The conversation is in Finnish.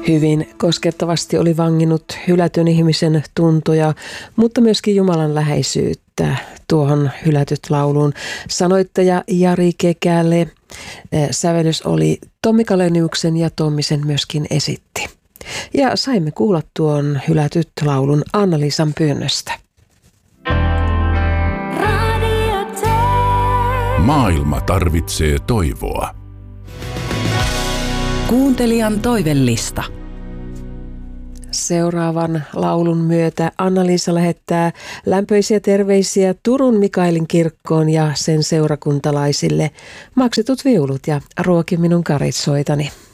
Hyvin koskettavasti oli vanginnut hylätyn ihmisen tuntoja, mutta myöskin Jumalan läheisyyttä tuohon hylätyt lauluun. Sanoittaja Jari Kekäle, sävellys oli Tommi Kaleniuksen ja Tommisen myöskin esitti. Ja saimme kuulla tuon hylätyt laulun Anna-Liisan pyynnöstä. Maailma tarvitsee toivoa. Kuuntelijan toivellista. Seuraavan laulun myötä Anna-Liisa lähettää lämpöisiä terveisiä Turun Mikaelin kirkkoon ja sen seurakuntalaisille. Maksetut viulut ja ruoki minun karitsoitani.